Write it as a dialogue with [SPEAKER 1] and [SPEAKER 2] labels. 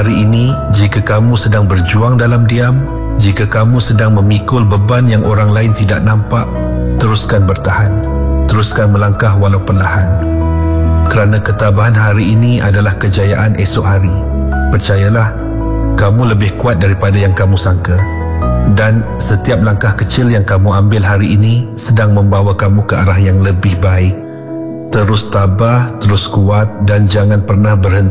[SPEAKER 1] Hari ini, jika kamu sedang berjuang dalam diam, jika kamu sedang memikul beban yang orang lain tidak nampak, teruskan bertahan. Teruskan melangkah walau perlahan. Kerana ketabahan hari ini adalah kejayaan esok hari. Percayalah, kamu lebih kuat daripada yang kamu sangka. Dan setiap langkah kecil yang kamu ambil hari ini sedang membawa kamu ke arah yang lebih baik. Terus tabah, terus kuat dan jangan pernah berhenti